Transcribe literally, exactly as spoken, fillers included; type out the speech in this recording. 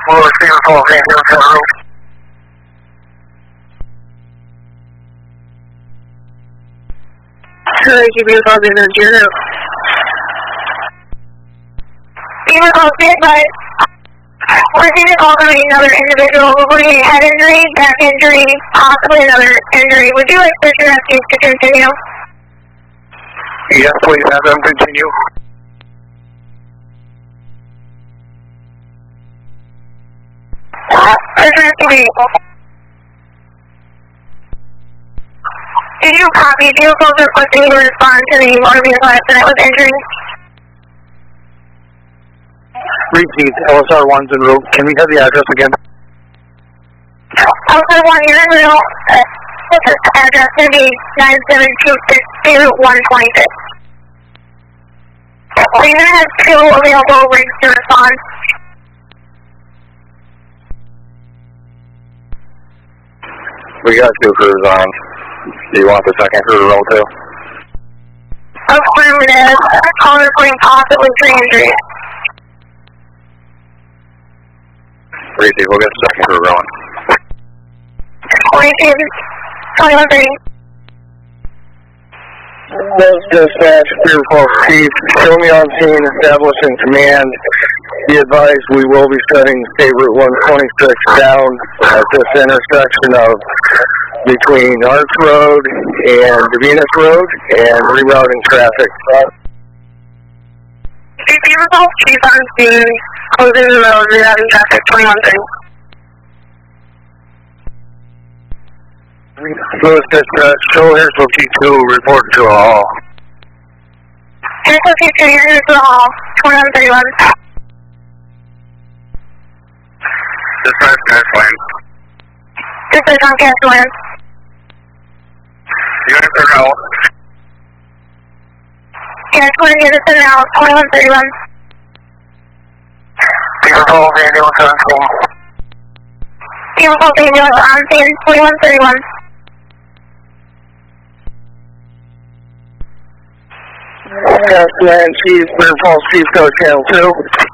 Louis, Cedar Falls, ambulance on route. Sure, you can call in the zero. Cedar Falls, be advised. We're seeing a call from another individual reporting a head injury, back injury, possibly another injury. Would you like search and rescue to continue? Yes, please have them continue. Search and rescue vehicle. Did you copy vehicles requesting you to respond to the motor vehicle accident with injury? Repeat, L S R one's en route. Can we have the address again? L S R one, you're in route. This address is be nine seven two six two one two six. We're going to have two available rigs to respond. We got two crews on. Do you want the second crew to roll too? Affirmative. Call reporting possibly three injuries. Reese, we'll get the second crew rolling. Reese, twenty-one thirty. Let's dispatch, Cedar Falls Chief. Show me on scene, establishing command. Be advised, we will be setting State Route one twenty-six down at this intersection of between Arts Road and Venus Road and rerouting traffic. Cedar Falls Chief on scene, closing the road, rerouting traffic, twenty-one thirty. Louis dispatch, show Harrisville T two, report to a hall. Harrisville T two, you're here to the hall, twenty-one thirty-one. Dispatch, Cashland. Dispatch on Cashland. Units are out. Cashland, units are out, twenty-one thirty-one. Cedar Falls ambulance on scene. Cedar Falls ambulance on scene, twenty-one thirty-one. Cashland, Chief, Cedar Falls Chief, go channel two.